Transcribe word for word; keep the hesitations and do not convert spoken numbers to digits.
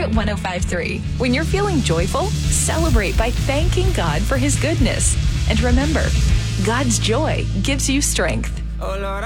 Hit one oh five point three. When you're feeling joyful, celebrate by thanking God for His goodness. And remember, God's joy gives you strength. Oh Lord,